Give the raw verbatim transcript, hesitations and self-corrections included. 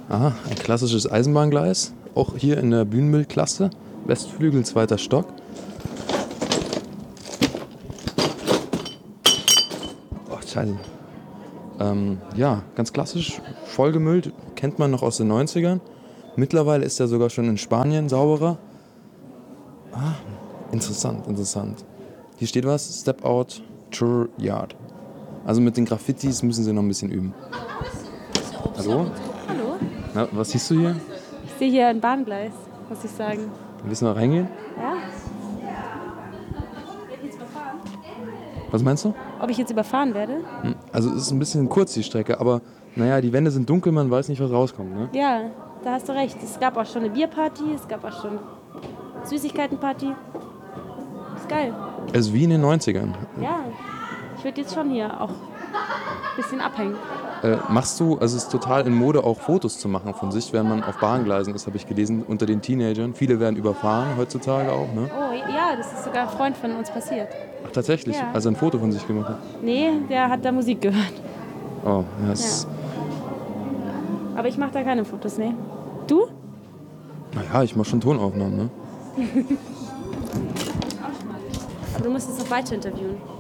Aha, ein klassisches Eisenbahngleis. Auch hier in der Bühnenbildklasse. Westflügel, zweiter Stock. Oh, scheiße. Ähm, ja, ganz klassisch, vollgemüllt. Kennt man noch aus den neunzigern. Mittlerweile ist er sogar schon in Spanien sauberer. Ah, interessant, interessant. Hier steht was, Step Out Tour Yard. Also mit den Graffitis müssen sie noch ein bisschen üben. Hallo? Hallo? Na, was siehst du hier? Ich sehe hier ein Bahngleis, muss ich sagen. Willst du noch reingehen? Ja? Was meinst du? Ob ich jetzt überfahren werde? Hm, Also es ist ein bisschen kurz die Strecke, aber naja, die Wände sind dunkel, man weiß nicht, was rauskommt, ne? Ja, da hast du recht. Es gab auch schon eine Bierparty, es gab auch schon Süßigkeitenparty. Ist geil. Es ist wie in den neunzigern. Ja, ich würde jetzt schon hier auch ein bisschen abhängen. Äh, machst du, also es ist total in Mode, auch Fotos zu machen von sich, während man auf Bahngleisen ist, habe ich gelesen, unter den Teenagern. Viele werden überfahren heutzutage auch, ne? Oh ja, das ist sogar ein Freund von uns passiert. Ach, tatsächlich? Ja. Also ein Foto von sich gemacht hat? Nee, der hat da Musik gehört. Oh, ja, das Aber ich mache da keine Fotos, nee. Du? naja, ich mache schon Tonaufnahmen, ne? Aber du musst es noch weiter interviewen.